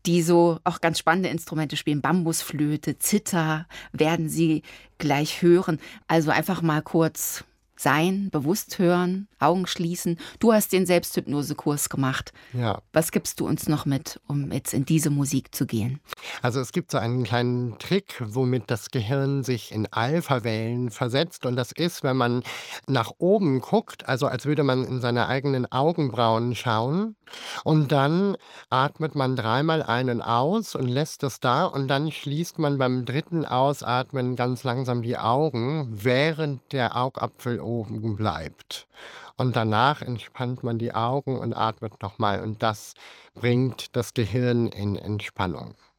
die so auch ganz spannende Instrumente spielen. Bambusflöte, Zither werden Sie gleich hören. Also einfach mal kurz sein, bewusst hören, Augen schließen. Du hast den Selbsthypnosekurs gemacht. Ja. Was gibst du uns noch mit, um jetzt in diese Musik zu gehen? Also es gibt so einen kleinen Trick, womit das Gehirn sich in Alphawellen versetzt. Und das ist, wenn man nach oben guckt, also als würde man in seine eigenen Augenbrauen schauen. Und dann atmet man dreimal ein und aus und lässt es da. Und dann schließt man beim dritten Ausatmen ganz langsam die Augen, während der Augapfel oben bleibt. Und danach entspannt man die Augen und atmet nochmal. Und das bringt das Gehirn in Entspannung.